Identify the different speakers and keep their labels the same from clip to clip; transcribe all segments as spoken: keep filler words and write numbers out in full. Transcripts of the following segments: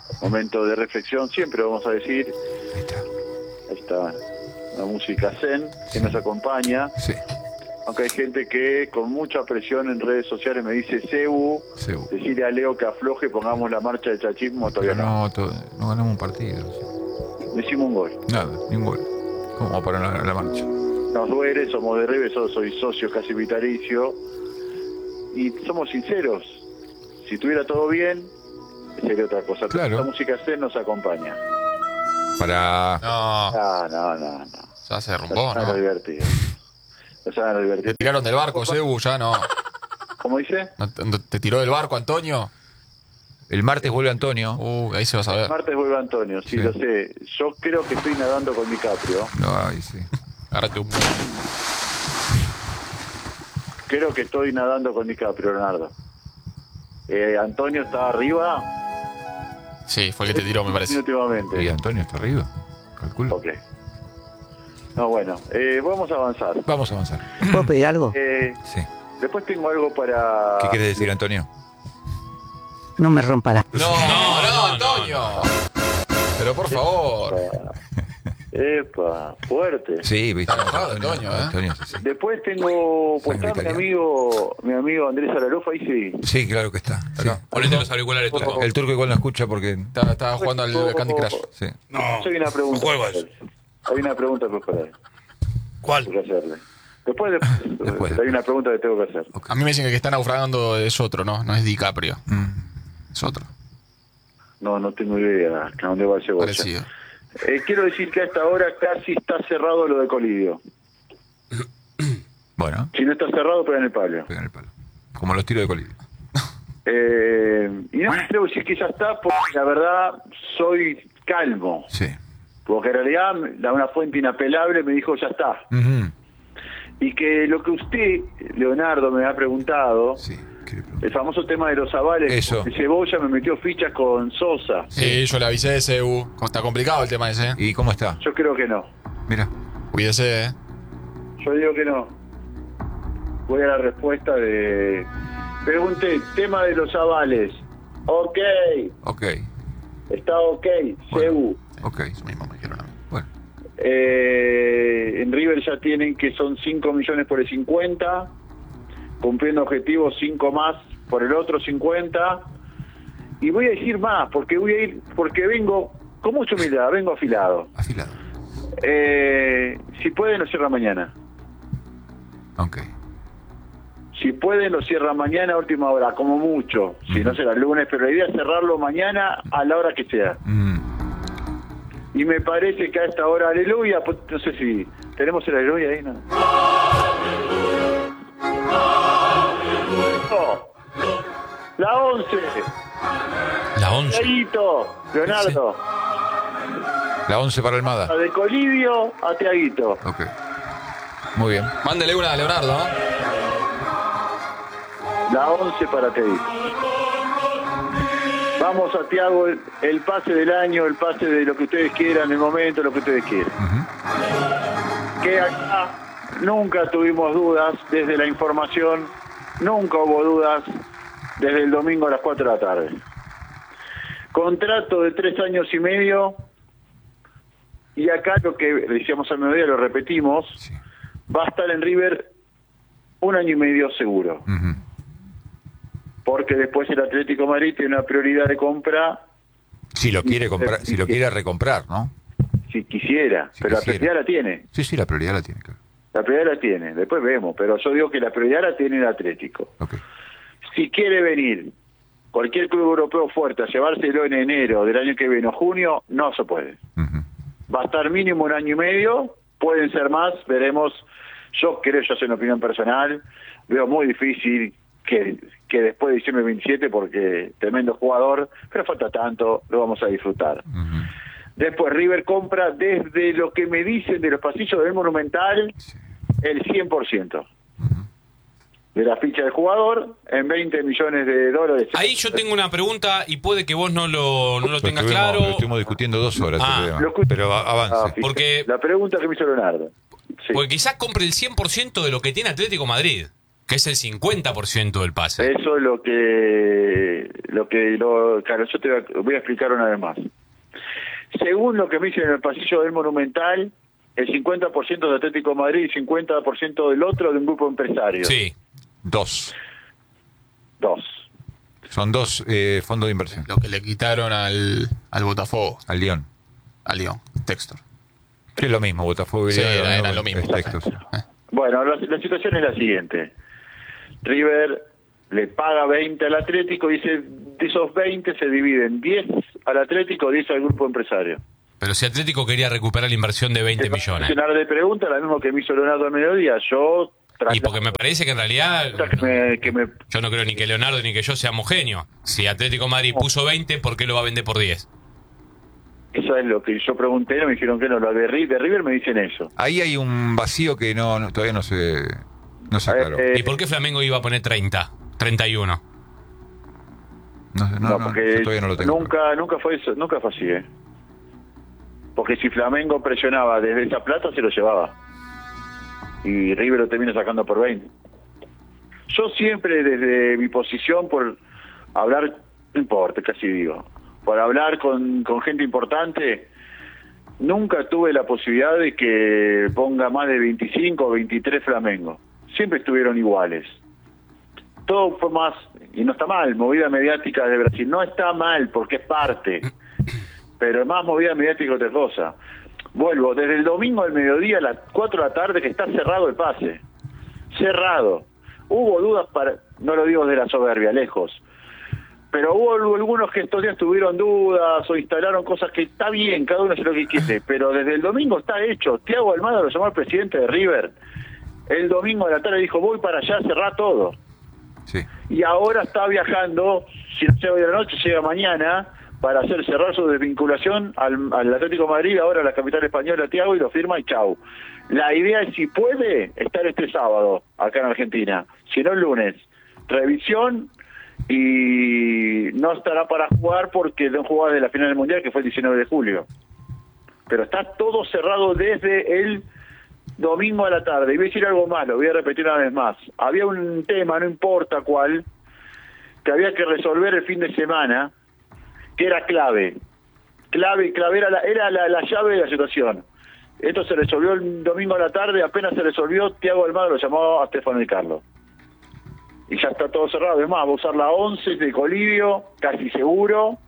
Speaker 1: momento de reflexión, siempre vamos a decir.
Speaker 2: Ahí está.
Speaker 1: Ahí está, una música zen que nos acompaña.
Speaker 2: Sí.
Speaker 1: Aunque hay gente que con mucha presión en redes sociales me dice, Cebu,
Speaker 2: Cebu.
Speaker 1: decirle a Leo que afloje, pongamos la marcha de chachismo,
Speaker 2: Pero
Speaker 1: todavía no.
Speaker 2: no, to- no ganamos un partido. Sí.
Speaker 1: No hicimos un gol.
Speaker 2: Nada, ni un gol. ¿Cómo para la, la marcha?
Speaker 1: Nos duele, somos de River, yo soy socio casi vitalicio. Y somos sinceros. Si tuviera todo bien, sería otra cosa.
Speaker 2: Claro.
Speaker 1: La música zen nos acompaña.
Speaker 2: Para...
Speaker 3: No,
Speaker 1: No, no, no, no.
Speaker 3: ya se derrumbó,
Speaker 1: No, no,
Speaker 3: ¿no?
Speaker 1: divertido. No se hagan lo
Speaker 3: Te
Speaker 1: divertido.
Speaker 3: tiraron del barco, Cebu, ya no.
Speaker 1: ¿Cómo dice?
Speaker 3: ¿No te, no te tiró del barco, Antonio?
Speaker 2: El martes vuelve Antonio.
Speaker 3: Uh, ahí se va a saber.
Speaker 1: Martes vuelve Antonio, sí,
Speaker 2: Sí.
Speaker 1: lo sé. Yo creo que estoy nadando con DiCaprio.
Speaker 2: No, ahí sí.
Speaker 3: Agárrate un...
Speaker 1: Creo que estoy nadando con DiCaprio, Leonardo. Eh, Antonio está arriba
Speaker 3: Sí, fue el que te tiró, me parece.
Speaker 1: últimamente.
Speaker 2: ¿Y Antonio está arriba? Calculo.
Speaker 1: Ok. No, bueno, eh, vamos a avanzar.
Speaker 2: Vamos a avanzar.
Speaker 4: ¿Puedo pedir algo?
Speaker 1: Eh,
Speaker 2: Sí.
Speaker 1: después tengo algo para...
Speaker 2: ¿Qué quieres decir, Antonio?
Speaker 4: No me rompa la...
Speaker 3: No, no, no, Antonio. Pero por favor.
Speaker 1: Epa, fuerte.
Speaker 2: Sí, viste.
Speaker 3: Está enojado, Antonio, ¿eh?
Speaker 2: Antonio, sí, sí.
Speaker 1: Después tengo... Pues
Speaker 2: Sangre
Speaker 1: está mi
Speaker 2: italiana.
Speaker 1: amigo, mi amigo Andrés Aralufa, ahí sí.
Speaker 2: Sí, claro que está. Sí.
Speaker 5: Ponete los auriculares, turco.
Speaker 2: El turco igual no escucha porque...
Speaker 3: Estaba, estaba jugando al Candy Crush.
Speaker 2: Sí.
Speaker 5: No,
Speaker 1: Hay una pregunta.
Speaker 5: no juego
Speaker 1: para
Speaker 5: eso.
Speaker 1: hacer. Hay una pregunta que para
Speaker 5: ¿Cuál?
Speaker 1: que hacerle. Después, de-
Speaker 2: Después.
Speaker 1: hay una pregunta que tengo que hacer.
Speaker 3: A mí me dicen que el que está naufragando es otro, ¿no? No es DiCaprio.
Speaker 2: Mm.
Speaker 3: Es otro.
Speaker 1: No, no tengo idea a dónde va el cebolla.
Speaker 3: Parecido.
Speaker 1: Eh, quiero decir que a esta hora casi está cerrado lo de Colidio.
Speaker 2: Bueno,
Speaker 1: Si no está cerrado, pega en el palo.
Speaker 2: pegan el palo. Como los tiros de colillo.
Speaker 1: Eh, y no me atrevo a decir que ya está, porque la verdad soy calmo.
Speaker 2: Sí.
Speaker 1: Porque en realidad la- una fuente inapelable me dijo ya está.
Speaker 2: Ujú.
Speaker 1: Y que lo que usted, Leonardo, me ha preguntado,
Speaker 2: Sí. ¿Qué le pregunto?
Speaker 1: el famoso tema de los avales,
Speaker 2: Eso.
Speaker 1: el Cebolla me metió fichas con Sosa.
Speaker 3: Sí, yo le avisé de Cebu. Está complicado el tema ese. ¿eh?
Speaker 2: ¿Y cómo está?
Speaker 1: Yo creo que no.
Speaker 2: Mira.
Speaker 3: Cuídese, ¿eh?
Speaker 1: Yo digo que no. Voy a la respuesta de... Pregunté, tema de los avales. Ok,
Speaker 2: Ok.
Speaker 1: está ok,
Speaker 2: Bueno.
Speaker 1: Cebu.
Speaker 2: Ok.
Speaker 3: Eso mismo me dijeron a mí.
Speaker 2: Bueno.
Speaker 1: Eh, en River ya tienen que son cinco millones por el cincuenta, cumpliendo objetivos cinco más por el otro cincuenta, y voy a decir más, porque voy a ir, porque vengo con mucha humildad, vengo afilado.
Speaker 2: Afilado.
Speaker 1: Eh, si pueden lo cierra mañana.
Speaker 2: Ok.
Speaker 1: Si pueden lo cierra mañana a última hora, como mucho. Si no será el lunes, pero la idea es cerrarlo mañana a la hora que sea.
Speaker 2: Mm.
Speaker 1: Y me parece que a esta hora, aleluya, pues, no sé si tenemos el aleluya ahí, ¿no? No. La once,
Speaker 5: La once.
Speaker 1: Tiaguito, Leonardo,
Speaker 2: La once para Almada.
Speaker 1: la de Colidio a Tiaguito.
Speaker 2: Ok. Muy bien.
Speaker 3: Mándele una a Leonardo, ¿no?
Speaker 1: La once para Tiaguito. Vamos a Tiago, el, el pase del año, el pase de lo que ustedes quieran, el momento, lo que ustedes quieran.
Speaker 2: Ujú.
Speaker 1: Que acá nunca tuvimos dudas desde la información, nunca hubo dudas desde el domingo a las cuatro de la tarde. Contrato de tres años y medio, y acá lo que decíamos al mediodía, lo repetimos,
Speaker 2: Sí.
Speaker 1: va a estar en River un año y medio seguro,
Speaker 2: Ujú.
Speaker 1: porque después el Atlético de Madrid tiene una prioridad de compra
Speaker 2: Si lo quiere comprar, si lo quiere recomprar, ¿no?
Speaker 1: si quisiera,
Speaker 2: Si
Speaker 1: pero la
Speaker 2: quisiera.
Speaker 1: prioridad la tiene.
Speaker 2: Sí, sí, la prioridad la tiene, claro.
Speaker 1: La prioridad la tiene, después vemos, pero yo digo que la prioridad la tiene el Atlético.
Speaker 2: Ok.
Speaker 1: Si quiere venir cualquier club europeo fuerte a llevárselo en enero del año que viene o junio, no se puede.
Speaker 2: Ujú.
Speaker 1: Va a estar mínimo un año y medio, pueden ser más, veremos. Yo creo, yo soy una opinión personal, veo muy difícil que, que después de diciembre veintisiete, porque tremendo jugador, pero falta tanto, lo vamos a disfrutar.
Speaker 2: Ujú.
Speaker 1: Después River compra desde lo que me dicen de los pasillos del Monumental,
Speaker 2: Sí.
Speaker 1: el cien por ciento
Speaker 2: Ujú.
Speaker 1: de la ficha del jugador en veinte millones de dólares.
Speaker 5: Ahí yo tengo una pregunta y puede que vos no lo, no lo tengas
Speaker 2: estuvimos,
Speaker 5: claro.
Speaker 2: lo estuvimos discutiendo dos horas.
Speaker 5: Ah,
Speaker 2: ese tema.
Speaker 1: lo escucho.
Speaker 2: Pero a-
Speaker 1: Ah,
Speaker 2: avance.
Speaker 1: fíjate.
Speaker 5: Porque-
Speaker 1: La pregunta que me hizo Leonardo. Sí.
Speaker 5: Porque quizás compre el cien por ciento de lo que tiene Atlético Madrid. Que es el cincuenta por ciento del pase.
Speaker 1: Eso es lo que, lo que, lo, claro, yo te voy a, voy a explicar una vez más. Según lo que me dicen en el pasillo del Monumental, el cincuenta por ciento de Atlético de Madrid y cincuenta por ciento del otro de un grupo empresario.
Speaker 5: Sí.
Speaker 2: Dos.
Speaker 1: Dos.
Speaker 2: Son dos eh, fondos de inversión.
Speaker 3: Lo que le quitaron al, al Botafogo,
Speaker 2: Al Lyon.
Speaker 3: al Lyon, Textor.
Speaker 2: Que es lo mismo, Botafogo y
Speaker 3: Sí,
Speaker 2: Lyon,
Speaker 3: era- era lo mismo.
Speaker 2: es Textor.
Speaker 1: Bueno, la, la situación es la siguiente. River le paga veinte al Atlético y dice, de esos veinte se dividen diez al Atlético, diez al grupo empresario.
Speaker 5: Pero si Atlético quería recuperar la inversión de veinte millones.
Speaker 1: Llenar de preguntas, la mismo que me hizo Leonardo al mediodía. Yo...
Speaker 5: Y porque me parece que en realidad...
Speaker 1: Que me, que me,
Speaker 5: Yo no creo ni que Leonardo ni que yo seamos genios. Si Atlético de Madrid puso veinte, ¿por qué lo va a vender por diez?
Speaker 1: eso es lo que yo pregunté, no me dijeron que no. Lo de, Ri- de River me dicen eso.
Speaker 2: Ahí hay un vacío que no, no- todavía no se, no se aclaró.
Speaker 1: Eh,
Speaker 5: ¿Y por qué Flamengo iba a poner treinta? treinta y uno.
Speaker 2: No, no,
Speaker 1: No,
Speaker 2: no,
Speaker 1: porque
Speaker 2: yo todavía no lo tengo.
Speaker 1: nunca, nunca fue eso, nunca fue así, ¿eh? Porque si Flamengo presionaba desde esa plata, se lo llevaba. Y River lo termina sacando por veinte. Yo siempre, desde mi posición, por hablar, no importa, casi digo, por hablar con, con gente importante, nunca tuve la posibilidad de que ponga más de veinticinco o veintitrés Flamengo. Siempre estuvieron iguales. Todo fue más, y no está mal, movida mediática de Brasil. No está mal, porque es parte, pero es más movida mediática que otra cosa. Vuelvo, desde el domingo al mediodía a las cuatro de la tarde que está cerrado el pase. Cerrado. Hubo dudas para, no lo digo de la soberbia, lejos, pero hubo algunos que estos días tuvieron dudas o instalaron cosas que está bien, cada uno hace lo que quiere, pero desde el domingo está hecho. Thiago Almada lo llamó al presidente de River. El domingo a la tarde dijo, voy para allá a cerrar todo.
Speaker 2: Sí.
Speaker 1: Y ahora está viajando, si no llega hoy a la noche, llega mañana, para hacer cerrar su desvinculación al, al Atlético de Madrid, ahora a la capital española, Thiago, y lo firma y chau. La idea es, si puede, estar este sábado acá en Argentina, si no el lunes. Revisión, y no estará para jugar porque no jugaba de la final del Mundial, que fue el diecinueve de julio. Pero está todo cerrado desde el domingo a la tarde. Y voy a decir algo más, lo voy a repetir una vez más. Había un tema, no importa cuál, que había que resolver el fin de semana, que era clave. Clave, clave, era la, era la, la llave de la situación. Esto se resolvió el domingo a la tarde, apenas se resolvió, Thiago Almada lo llamó a Stefano Di Carlo. Y ya está todo cerrado. Es más, va a usar la once de Colivio, casi seguro.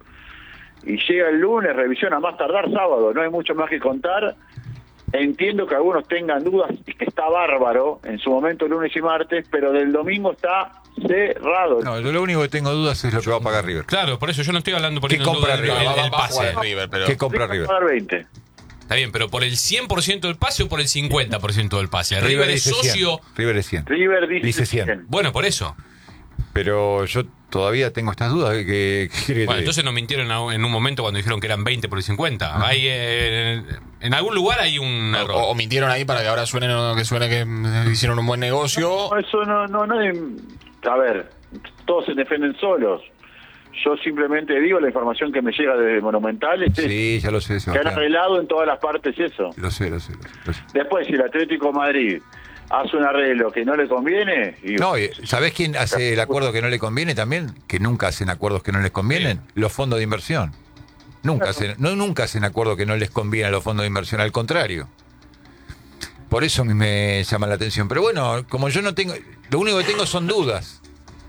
Speaker 1: Y llega el lunes, revisión a más tardar sábado. No hay mucho más que contar. Entiendo que algunos tengan dudas, y que está bárbaro en su momento lunes y martes, pero del domingo está cerrado.
Speaker 2: No, yo lo único que tengo dudas es lo que va a pagar River.
Speaker 5: Claro, por eso yo no estoy hablando por
Speaker 2: ¿Qué compra
Speaker 5: el,
Speaker 2: River?
Speaker 5: el-
Speaker 3: Va- va-
Speaker 5: el
Speaker 3: va a jugar
Speaker 5: pase.
Speaker 3: River, pero
Speaker 2: ¿Qué compra
Speaker 1: Va a
Speaker 2: River?
Speaker 1: pagar veinte.
Speaker 5: Está bien, pero por el cien por ciento del pase o por el cincuenta por ciento del pase. River,
Speaker 2: River
Speaker 5: es
Speaker 2: dice cien.
Speaker 5: socio.
Speaker 2: River es cien.
Speaker 1: River dice,
Speaker 2: Dice cien.
Speaker 1: cien.
Speaker 5: Bueno, por eso.
Speaker 2: Pero yo todavía tengo estas dudas de que... que- que-
Speaker 5: Bueno, entonces nos mintieron a- en un momento cuando dijeron que eran veinte por el cincuenta. Hay, eh, en algún lugar hay un error.
Speaker 3: o, o mintieron ahí para que ahora suene que suene que mm, hicieron un buen negocio.
Speaker 1: No, eso no, no, nadie... A ver, todos se defienden solos. Yo simplemente digo la información que me llega de Monumental, es esa,
Speaker 2: Sí, ya lo sé,
Speaker 1: que han
Speaker 2: Sebastián.
Speaker 1: arreglado en todas las partes eso.
Speaker 2: Lo sé, lo sé, lo sé, lo sé.
Speaker 1: Después, si el Atlético de Madrid hace un arreglo que no le conviene... Y,
Speaker 2: No, y ¿sabés quién hace el acuerdo que no le conviene también? Que nunca hacen acuerdos que no les convienen. Los fondos de inversión. Nunca hacen, no, nunca hacen acuerdos que no les conviene a los fondos de inversión, al contrario. Por eso a mí me llama la atención. Pero bueno, como yo no tengo, lo único que tengo son dudas.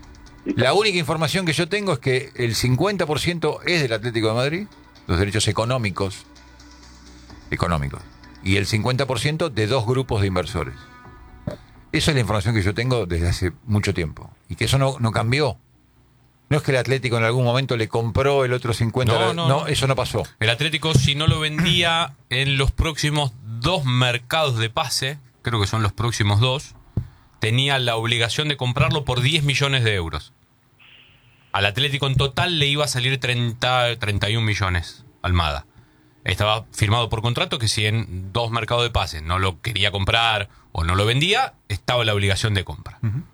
Speaker 2: La única información que yo tengo es que el cincuenta por ciento es del Atlético de Madrid, los derechos económicos, económicos, y el cincuenta por ciento de dos grupos de inversores. Esa es la información que yo tengo desde hace mucho tiempo. Y que eso no, no cambió. No es que el Atlético en algún momento le compró el otro cincuenta.
Speaker 5: No,
Speaker 2: No,
Speaker 5: no, no.
Speaker 2: eso no pasó.
Speaker 5: El Atlético, si no lo vendía en los próximos dos mercados de pase, creo que son los próximos dos, tenía la obligación de comprarlo por diez millones de euros. Al Atlético en total le iba a salir treinta, treinta y un millones, Almada. Estaba firmado por contrato que si en dos mercados de pase no lo quería comprar o no lo vendía, estaba la obligación de compra.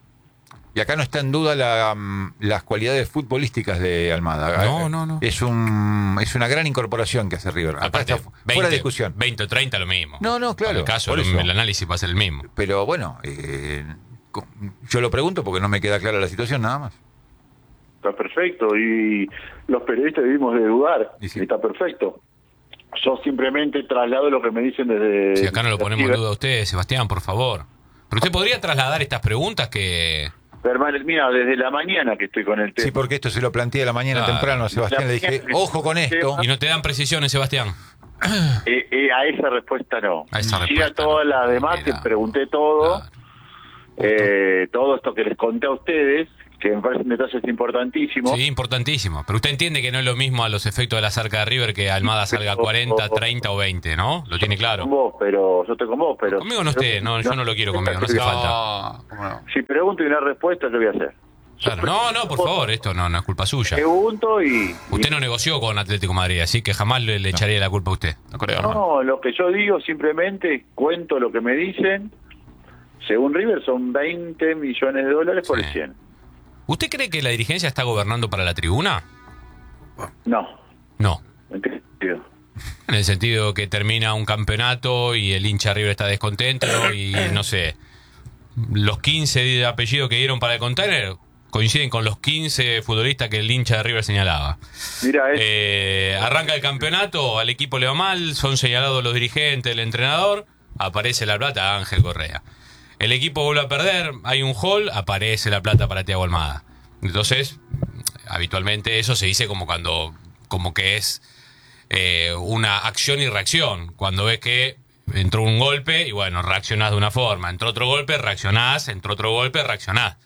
Speaker 2: Y acá no está en duda la, mm, las cualidades futbolísticas de Almada.
Speaker 5: No, no, no.
Speaker 2: Es, un, es una gran incorporación que hace River. Acá
Speaker 5: Aparte,
Speaker 2: está fu- fuera de discusión.
Speaker 5: veinte o treinta lo mismo.
Speaker 2: No, no, claro,
Speaker 5: En el caso,
Speaker 2: por
Speaker 5: el,
Speaker 2: eso.
Speaker 5: el análisis va a ser el mismo.
Speaker 2: Pero bueno, eh, yo lo pregunto porque no me queda clara la situación, nada más.
Speaker 1: Está perfecto, y los periodistas debimos de dudar,
Speaker 2: Y sí.
Speaker 1: está perfecto. Yo simplemente traslado lo que me dicen desde...
Speaker 5: Si acá no lo ponemos en
Speaker 1: desde-
Speaker 5: duda a usted, Sebastián, por favor. Pero usted podría trasladar estas preguntas que...
Speaker 1: Permane- Mira, desde la mañana que estoy con el tema.
Speaker 2: Sí, porque esto se lo planteé a la mañana
Speaker 5: Claro.
Speaker 2: temprano a Sebastián, le dije, ojo con esto.
Speaker 5: Y no te dan precisiones, Sebastián.
Speaker 1: Eh, eh, a esa respuesta no.
Speaker 5: A esa
Speaker 1: Sí,
Speaker 5: respuesta
Speaker 1: a todas
Speaker 5: no.
Speaker 1: las demás que
Speaker 5: Era-
Speaker 1: pregunté todo,
Speaker 5: Claro.
Speaker 1: eh, todo esto que les conté a ustedes, que me parecen detalles importantísimos.
Speaker 5: Sí, importantísimo. Pero usted entiende que no es lo mismo a los efectos de la cerca de River que Almada salga a cuarenta, treinta o veinte, ¿no? Lo tiene
Speaker 1: Con
Speaker 5: claro.
Speaker 1: vos, pero yo estoy con vos, pero...
Speaker 5: Conmigo no esté, no, yo no lo quiero conmigo, no hace falta.
Speaker 3: No, ¿cómo no?
Speaker 1: Si pregunto y una respuesta, ¿qué voy a hacer?
Speaker 5: Claro. No, no, por favor, esto no, no es culpa suya.
Speaker 1: Pregunto y...
Speaker 5: Usted no negoció con Atlético de Madrid, así que jamás le, le echaría la culpa a usted.
Speaker 3: No creo,
Speaker 1: y-
Speaker 3: no.
Speaker 1: No, lo que yo digo simplemente cuento lo que me dicen. Según River son veinte millones de dólares por
Speaker 5: Sí.
Speaker 1: el cien.
Speaker 5: ¿Usted cree que la dirigencia está gobernando para la tribuna?
Speaker 1: No,
Speaker 5: No.
Speaker 1: ¿en qué sentido?
Speaker 5: En el sentido que termina un campeonato y el hincha River está descontento y no sé, los quince de apellido que dieron para el container coinciden con los quince futbolistas que el hincha de River señalaba.
Speaker 1: Mira, es...
Speaker 5: Eh, arranca el campeonato, al equipo le va mal, son señalados los dirigentes, el entrenador, aparece la plata a Ángel Correa. El equipo vuelve a perder, hay un hall, aparece la plata para Thiago Almada. Entonces, habitualmente eso se dice como cuando, como que es eh, una acción y reacción. Cuando ves que entró un golpe y bueno, reaccionás de una forma. Entró otro golpe, reaccionás. Entró otro golpe, reaccionás.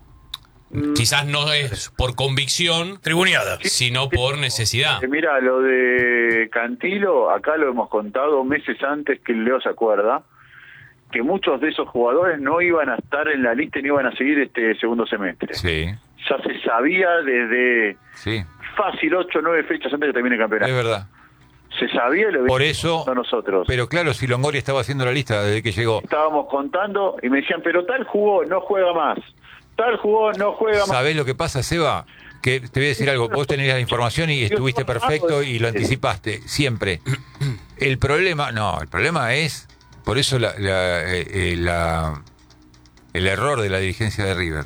Speaker 5: Quizás no es por convicción,
Speaker 6: Tribuneada.
Speaker 5: sino por necesidad.
Speaker 1: Eh, Mira, lo de Cantilo, acá lo hemos contado meses antes que el Leo se acuerda, que muchos de esos jugadores no iban a estar en la lista y no iban a seguir este segundo semestre.
Speaker 2: Sí,
Speaker 1: Ya se sabía desde
Speaker 2: sí,
Speaker 1: fácil ocho o nueve fechas antes de que termine el
Speaker 2: es
Speaker 1: campeonato.
Speaker 2: verdad.
Speaker 1: Se sabía y lo
Speaker 2: Por
Speaker 1: habíamos
Speaker 2: eso,
Speaker 1: contado nosotros.
Speaker 2: pero claro, si Longoria estaba haciendo la lista desde que llegó,
Speaker 1: Estábamos contando y me decían, pero tal jugó, no juega más. Tal jugó, no juega más.
Speaker 2: ¿sabés lo que pasa, Seba? Que te voy a decir algo, vos tenés la información y estuviste perfecto y lo anticipaste, siempre. El problema, no, el problema es, por eso la, la, eh, eh, la- el error de la dirigencia de River,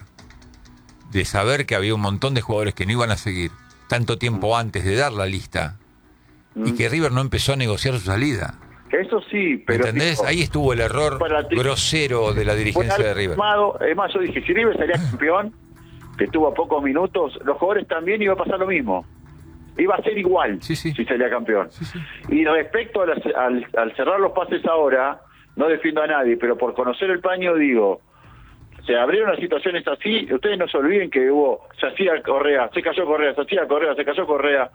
Speaker 2: de saber que había un montón de jugadores que no iban a seguir tanto tiempo antes de dar la lista y que River no empezó a negociar su salida.
Speaker 1: Eso sí,
Speaker 2: ¿Me
Speaker 1: pero...
Speaker 2: entendés?
Speaker 1: digo,
Speaker 2: Ahí estuvo el error
Speaker 1: para ti-
Speaker 2: grosero de la
Speaker 1: fue
Speaker 2: dirigencia
Speaker 1: algo
Speaker 2: de River.
Speaker 1: armado. Es más, yo dije, si River salía campeón, que tuvo pocos minutos, los jugadores también iba a pasar lo mismo. Iba a ser igual
Speaker 2: Sí, sí.
Speaker 1: si salía campeón. Y respecto a las- al, al cerrar los pases ahora, no defiendo a nadie, pero por conocer el paño digo, se abrieron las situaciones así, ustedes no se olviden que hubo, se hacía Correa, se cayó Correa, se hacía Correa, se cayó Correa.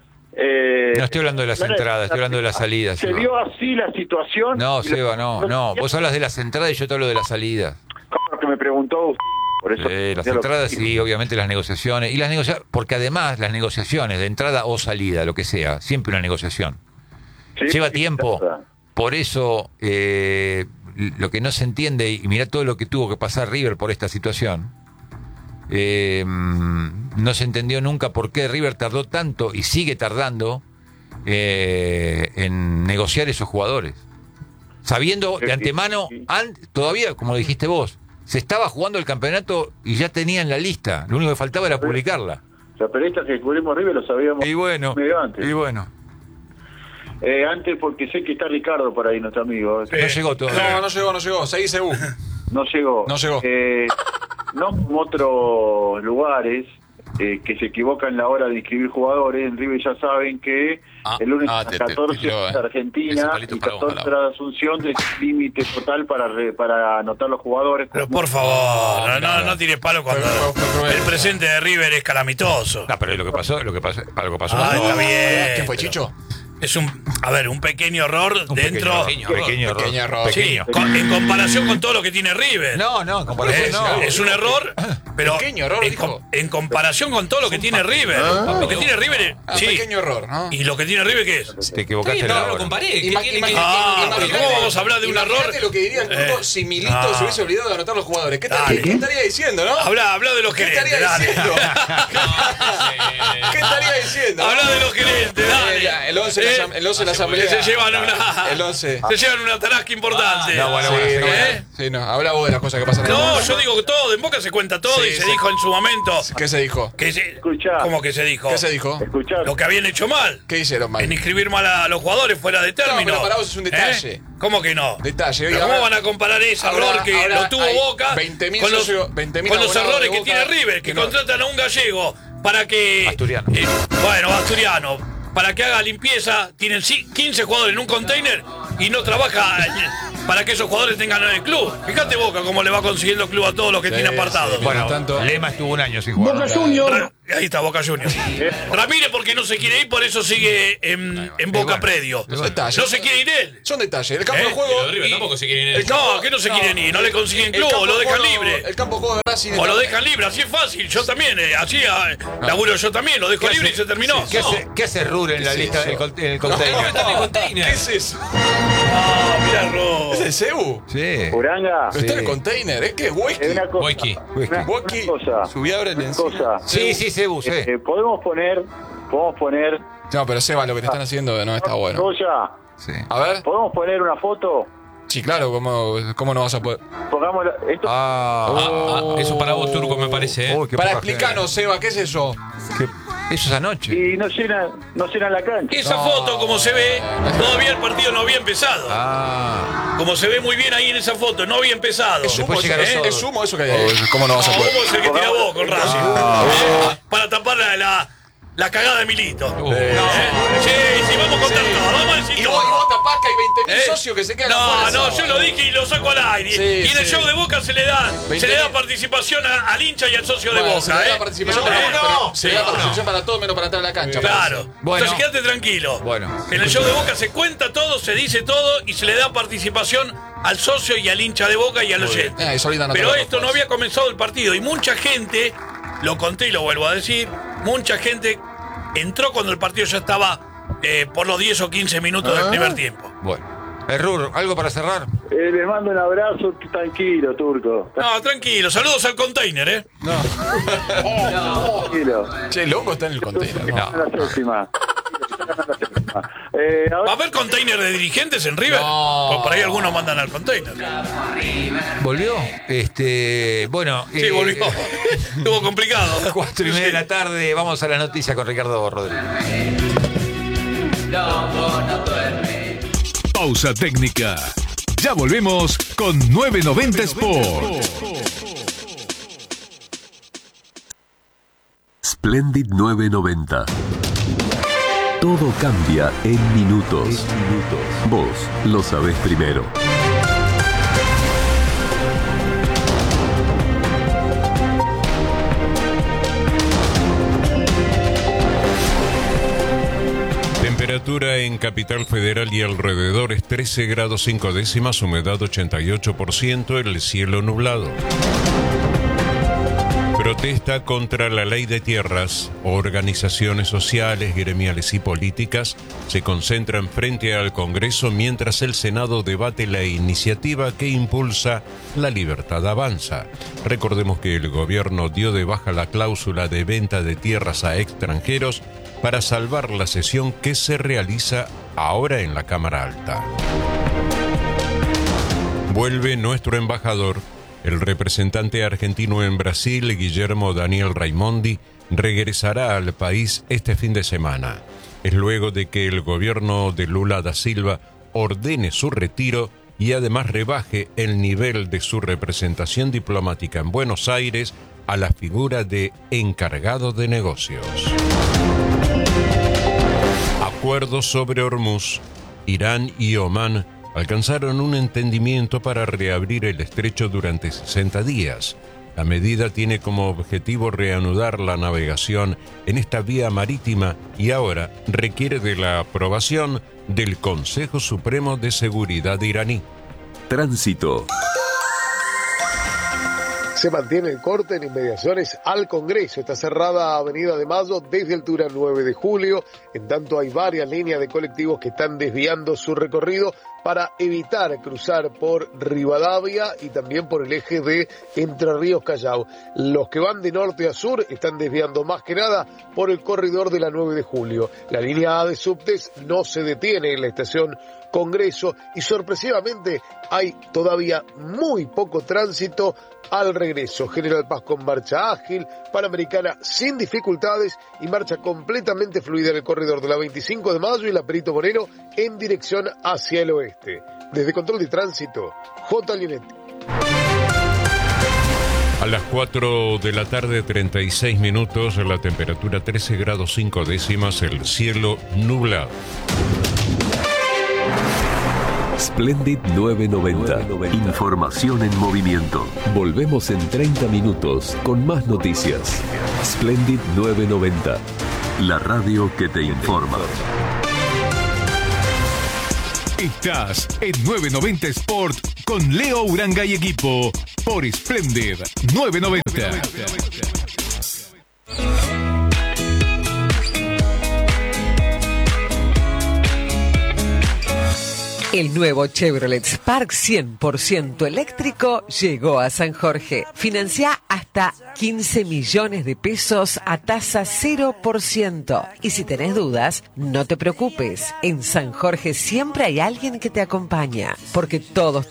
Speaker 1: Eh,
Speaker 2: No estoy hablando de las entradas, estoy hablando de las salidas.
Speaker 1: Se
Speaker 2: Seba.
Speaker 1: dio así la situación.
Speaker 2: No,
Speaker 1: y
Speaker 2: Seba,
Speaker 1: lo-
Speaker 2: no, no. Vos hablas de las entradas y yo te hablo de las salidas.
Speaker 1: Claro que me preguntó, por eso...
Speaker 2: Eh, las
Speaker 1: ya lo-
Speaker 2: entradas sí, obviamente las negociaciones. Y las negocia porque además las negociaciones de entrada o salida, lo que sea, siempre una negociación.
Speaker 1: Sí,
Speaker 2: Lleva
Speaker 1: sí,
Speaker 2: tiempo.
Speaker 1: es verdad.
Speaker 2: Por eso, eh, lo que no se entiende, y mirá todo lo que tuvo que pasar River por esta situación, eh, no se entendió nunca por qué River tardó tanto y sigue tardando eh, en negociar esos jugadores. Sabiendo de antemano, an- todavía, como dijiste vos, se estaba jugando el campeonato y ya tenían la lista. Lo único que faltaba era publicarla.
Speaker 1: Los periodistas que cubrimos River lo sabíamos
Speaker 2: Y bueno,
Speaker 1: medio antes.
Speaker 2: y bueno.
Speaker 1: Eh, antes porque sé que está Ricardo por ahí, nuestro amigo.
Speaker 2: No llegó todavía.
Speaker 3: No, no llegó, no llegó. Seguí, U.
Speaker 1: No llegó.
Speaker 3: No llegó.
Speaker 1: Eh, no como otros lugares eh, que se equivocan la hora de inscribir jugadores. En River ya saben que
Speaker 5: Ah,
Speaker 1: el lunes
Speaker 3: ah,
Speaker 1: a
Speaker 3: te- te-
Speaker 1: catorce
Speaker 3: te quiero,
Speaker 1: es
Speaker 3: eh.
Speaker 1: Argentina
Speaker 3: Ese palito
Speaker 1: y
Speaker 3: para vos,
Speaker 1: catorce
Speaker 3: para
Speaker 1: de Asunción es límite total para re- para anotar los jugadores.
Speaker 6: Pero por favor, no, no, no tires palo cuando
Speaker 3: Fue- fue cruel.
Speaker 6: el presente de River es calamitoso.
Speaker 2: No, pero lo que pasó, lo que pasó, lo que pasó.
Speaker 6: Ah,
Speaker 2: no,
Speaker 6: está bien.
Speaker 3: ¿Qué fue, Chicho?
Speaker 6: Es un, a ver, un pequeño error
Speaker 2: un
Speaker 6: dentro.
Speaker 2: pequeño, error, pequeño error.
Speaker 3: Pequeño error.
Speaker 6: Sí,
Speaker 2: Pequeño.
Speaker 6: con- en comparación con todo lo que tiene River.
Speaker 2: No, no, en comparación
Speaker 6: Es,
Speaker 2: no.
Speaker 6: es un error, pero
Speaker 3: Pequeño error,
Speaker 6: en,
Speaker 3: dijo.
Speaker 6: com- en comparación con todo lo que tiene River. Lo que tiene River es,
Speaker 3: Ah,
Speaker 6: sí.
Speaker 3: pequeño error, ¿no?
Speaker 6: ¿Y lo que tiene River qué es?
Speaker 2: Te equivocaste
Speaker 5: Sí,
Speaker 2: en la
Speaker 5: no, lo
Speaker 2: hora.
Speaker 5: comparé. ¿Qué
Speaker 3: Ima-
Speaker 5: quiere
Speaker 3: ima-
Speaker 5: que-
Speaker 6: Ah,
Speaker 3: imagínate-
Speaker 6: pero ¿cómo vamos a hablar de un
Speaker 3: imagínate
Speaker 6: error?
Speaker 3: lo que diría el turco
Speaker 6: Eh,
Speaker 3: si Milito
Speaker 6: ah.
Speaker 3: se hubiese olvidado de anotar los jugadores. ¿Qué, tal-
Speaker 6: Dale.
Speaker 3: ¿qué estaría diciendo, no?
Speaker 6: Habla, habla de los
Speaker 3: ¿Qué
Speaker 6: gerentes,
Speaker 3: estaría
Speaker 6: dale.
Speaker 3: diciendo? ¿Qué estaría diciendo?
Speaker 6: Habla de los gerentes, dale.
Speaker 3: Eh, El once once
Speaker 6: ¿Eh?
Speaker 3: la, el once la asamblea.
Speaker 6: Que se llevan una.
Speaker 3: El once.
Speaker 6: Se llevan una tarasca importante.
Speaker 2: No, bueno,
Speaker 3: Sí,
Speaker 2: bueno,
Speaker 3: no,
Speaker 6: ¿Eh?
Speaker 3: sí, no. Habla vos de las cosas que pasan en el
Speaker 6: No,
Speaker 3: once.
Speaker 6: yo digo que todo, en Boca se cuenta todo
Speaker 3: Sí,
Speaker 6: y se
Speaker 3: sí.
Speaker 6: dijo en su momento.
Speaker 3: ¿Qué se dijo?
Speaker 6: Que se,
Speaker 1: Escuchá.
Speaker 6: ¿Cómo que se dijo?
Speaker 3: ¿Qué se dijo?
Speaker 1: Escuchá.
Speaker 6: Lo que habían hecho mal.
Speaker 3: ¿Qué hicieron mal?
Speaker 6: En inscribir mal a los jugadores fuera de término.
Speaker 3: pero para vos es un detalle.
Speaker 6: ¿Eh? ¿Cómo que no?
Speaker 3: Detalle.
Speaker 6: ¿Pero
Speaker 3: Oiga,
Speaker 6: ¿Cómo
Speaker 3: ahora-
Speaker 6: van a comparar ese
Speaker 3: ahora-
Speaker 6: error que
Speaker 3: ahora
Speaker 6: lo tuvo
Speaker 3: hay
Speaker 6: Boca
Speaker 3: veinte mil
Speaker 6: con los,
Speaker 3: socios- veinte mil
Speaker 6: con los
Speaker 3: abonados
Speaker 6: errores
Speaker 3: de
Speaker 6: que
Speaker 3: Boca
Speaker 6: tiene River, que
Speaker 3: que no-
Speaker 6: contratan a un gallego para que...
Speaker 2: Asturiano.
Speaker 6: eh, bueno, asturiano. Para que haga limpieza, tienen ci- quince jugadores en un container y no trabaja eh, para que esos jugadores tengan el club. Fíjate Boca cómo le va consiguiendo club a todos los que
Speaker 3: Sí,
Speaker 6: tiene
Speaker 3: sí.
Speaker 6: apartados.
Speaker 2: Bueno,
Speaker 3: tanto-
Speaker 2: Lema estuvo un año sin jugar.
Speaker 6: Ra- Ahí está Boca Juniors. Ramírez porque no se quiere ir, por eso sigue en, en Boca
Speaker 2: bueno,
Speaker 6: Predio.
Speaker 3: Son detalles.
Speaker 6: No se quiere ir él.
Speaker 3: Son detalles. El campo
Speaker 6: ¿Eh?
Speaker 3: de juego.
Speaker 5: Y los de River tampoco se quieren ir.
Speaker 3: el campo-
Speaker 6: No, que no se quieren ir, no le consiguen
Speaker 3: el
Speaker 6: club,
Speaker 3: campo
Speaker 6: lo
Speaker 3: de
Speaker 6: dejan
Speaker 3: juego-
Speaker 6: libre.
Speaker 3: El campo de juego de Racing.
Speaker 6: O
Speaker 3: está-
Speaker 6: lo dejan libre, así es fácil. Yo también, eh, así eh, laburo yo también, lo dejo libre y se terminó.
Speaker 2: ¿Qué hace, ¿Qué hace Rure en la
Speaker 3: es
Speaker 2: lista
Speaker 3: eso?
Speaker 2: del con- en el
Speaker 5: ¿Cómo
Speaker 2: container?
Speaker 5: está en el container?
Speaker 3: ¿Qué es eso?
Speaker 6: Ah, mirá, Ro.
Speaker 3: ¿Es el C E U?
Speaker 2: Sí.
Speaker 1: Uranga,
Speaker 3: Pero está en el container. ¿Es que es
Speaker 1: es
Speaker 3: whisky?
Speaker 1: una cosa.
Speaker 5: Wiki.
Speaker 1: Una,
Speaker 3: Wiki.
Speaker 1: una cosa.
Speaker 3: Subí ahora el
Speaker 1: Una
Speaker 3: encima.
Speaker 1: cosa.
Speaker 2: Sí, sí, Cebu, sí.
Speaker 1: Eh, podemos poner, podemos poner,
Speaker 3: No, pero Seba, lo que te están haciendo no está bueno.
Speaker 1: Goya,
Speaker 2: Sí.
Speaker 3: A ver.
Speaker 1: podemos poner una foto.
Speaker 3: Sí, claro, ¿cómo, cómo no vas a poder?
Speaker 1: Pongamos la- esto.
Speaker 2: Ah,
Speaker 5: Ah, ah, eso para vos, Turco, me parece. ¿eh?
Speaker 2: Uy, qué
Speaker 3: Para
Speaker 2: poca
Speaker 3: explicarnos, Seba, ¿qué es eso?
Speaker 2: gente. ¿Qué- Eso es anoche.
Speaker 1: Y no llenan, no llenan la cancha.
Speaker 6: Esa foto, como se ve, todavía el partido no había empezado.
Speaker 2: Ah,
Speaker 6: Como se ve muy bien ahí en esa foto, no había empezado.
Speaker 3: ¿Es humo,
Speaker 2: Después
Speaker 3: eso,
Speaker 2: llegaron
Speaker 3: ¿eh?
Speaker 2: todos.
Speaker 3: ¿Es humo eso que hay ahí? ¿Cómo no vas a
Speaker 6: No,
Speaker 3: poder?
Speaker 6: ¿cómo es el que tira vos con Racing? ¿Eh? Para tapar la, la, la cagada de Milito.
Speaker 5: Uh,
Speaker 6: ¿Eh? Sí, sí, vamos a contar todo, vamos a decir
Speaker 3: Y
Speaker 6: todo.
Speaker 3: vos, y vos tapás que hay veinte mil
Speaker 6: ¿Eh?
Speaker 3: socios que se quedan
Speaker 6: No,
Speaker 3: afuera,
Speaker 6: no,
Speaker 3: Seba.
Speaker 6: yo lo dije y lo saco al aire.
Speaker 3: Sí,
Speaker 6: y en el
Speaker 3: sí.
Speaker 6: show de Boca se le da, se
Speaker 3: veinte
Speaker 6: le da
Speaker 3: mil.
Speaker 6: participación a- al hincha y al socio de
Speaker 3: Bueno,
Speaker 6: Boca.
Speaker 3: se le da
Speaker 6: ¿eh?
Speaker 3: la participación,
Speaker 6: ¿Eh?
Speaker 3: para, pero se le da
Speaker 6: Sí,
Speaker 3: participación para todo menos para entrar a la cancha.
Speaker 6: Claro.
Speaker 2: Bueno.
Speaker 6: Entonces quédate tranquilo.
Speaker 2: Bueno.
Speaker 6: En el show de Boca se cuenta todo, se dice todo y se le da participación al socio y al hincha de Boca y al oyente.
Speaker 3: Eh, y Solita no
Speaker 6: Pero
Speaker 3: te lo
Speaker 6: esto no
Speaker 3: topas.
Speaker 6: había comenzado el partido y mucha gente, lo conté y lo vuelvo a decir, mucha gente entró cuando el partido ya estaba eh, por los diez o quince minutos del primer tiempo.
Speaker 2: bueno. Eh, Rur, ¿algo para cerrar?
Speaker 1: Eh, les mando un abrazo, tranquilo, Turco.
Speaker 6: No, tranquilo, saludos al container, ¿eh?
Speaker 1: Tranquilo.
Speaker 3: Che, loco está en el container.
Speaker 1: Están en la séptima. Están en la séptima. Eh,
Speaker 6: ¿Va a
Speaker 1: ahora,
Speaker 6: haber container de dirigentes en River?
Speaker 3: No.
Speaker 6: Pues por ahí algunos mandan al container.
Speaker 2: ¿Volvió? Este, bueno.
Speaker 6: Sí,
Speaker 2: eh,
Speaker 6: volvió. Estuvo complicado.
Speaker 2: Cuatro y media de la tarde, vamos a la noticia con Ricardo Rodríguez.
Speaker 7: Pausa técnica. Ya volvemos con nueve noventa Sport.
Speaker 8: Splendid nueve noventa. Todo cambia en minutos. Vos lo sabés primero.
Speaker 9: Temperatura en Capital Federal y alrededores trece grados cinco décimas, humedad ochenta y ocho por ciento, el cielo nublado. Protesta contra la ley de tierras. Organizaciones sociales, gremiales y políticas se concentran frente al Congreso mientras el Senado debate la iniciativa que impulsa La Libertad Avanza. Recordemos que el gobierno dio de baja la cláusula de venta de tierras a extranjeros para salvar la sesión que se realiza ahora en la Cámara Alta. Vuelve nuestro embajador. El representante argentino en Brasil, Guillermo Daniel Raimondi, regresará al país este fin de semana. Es luego de que el gobierno de Lula da Silva ordene su retiro y además rebaje el nivel de su representación diplomática en Buenos Aires a la figura de encargado de negocios. Acuerdos sobre Hormuz. Irán y Omán alcanzaron un entendimiento para reabrir el estrecho durante sesenta días. La medida tiene como objetivo reanudar la navegación en esta vía marítima y ahora requiere de la aprobación del Consejo Supremo de Seguridad iraní.
Speaker 8: Tránsito.
Speaker 10: Se mantiene el corte en inmediaciones al Congreso. Está cerrada Avenida de Mayo desde altura nueve de julio. En tanto, hay varias líneas de colectivos que están desviando su recorrido para evitar cruzar por Rivadavia y también por el eje de Entre Ríos Callao. Los que van de norte a sur están desviando más que nada por el corredor de la nueve de julio. La línea A de subtes no se detiene en la estación Congreso y sorpresivamente hay todavía muy poco tránsito al regreso. General Paz con marcha ágil, Panamericana sin dificultades y marcha completamente fluida en el corredor de la veinticinco de mayo y la Perito Moreno en dirección hacia el oeste. Desde Control de Tránsito, J. Lionetti.
Speaker 9: A las cuatro de la tarde, treinta y seis minutos, la temperatura trece grados cinco décimas, el cielo nublado.
Speaker 8: Splendid novecientos noventa. Información en movimiento. Volvemos en treinta minutos con más noticias. Splendid novecientos noventa. La radio que te informa.
Speaker 7: Estás en novecientos noventa Sport con Leo Uranga y equipo por Splendid novecientos noventa.
Speaker 11: El nuevo Chevrolet Spark cien por ciento eléctrico llegó a San Jorge. Financia hasta quince millones de pesos a tasa cero por ciento. Y si tenés dudas, no te preocupes. En San Jorge siempre hay alguien que te acompaña, porque todos